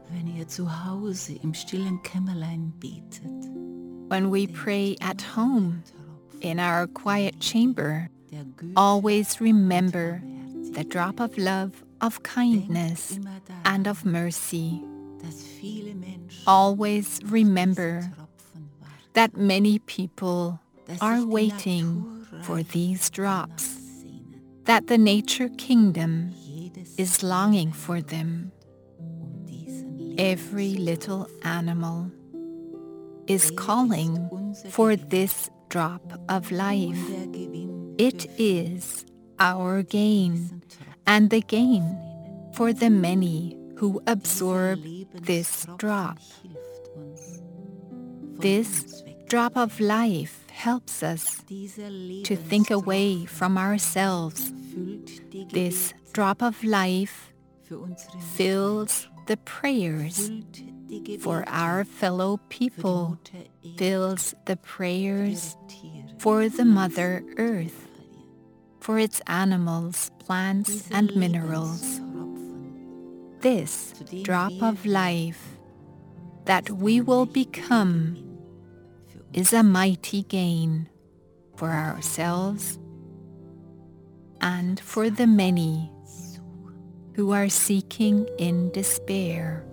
Wenn ihr zu Hause im stillen Kämmerlein betet, When we pray at home, in our quiet chamber, der Güte always remember the drop of love, of kindness, immer daran, and of mercy. dass viele Menschen Always remember Tropfen warten, that many people dass are sich die waiting Natur for these drops, danach sehnen, that the nature kingdom jedes is longing for them. diesen Every little animal is Er calling ist unser for Gewinn this drop of life. und der Gewinn It für is our gain diesen Tropfen and the gain aufnehmen. for the many who absorb Dieser this Lebenstropfen drop. hilft uns, von This uns weg. drop of life helps us Dieser to think away Lebenstropfen from ourselves. füllt die This Gebete drop of life für unsere fills the prayers füllt die Gebete for our fellow für die people, Mutter Erde, fills the prayers ihre Tiere, for the Mother Earth, Materialien. for its animals, plants, Dieser and minerals. Lebenstropfen, This zu dem drop wir of life that ist we ein will mächtiger become Gewinn für uns. is a mighty gain for ourselves and for the many who are seeking in despair.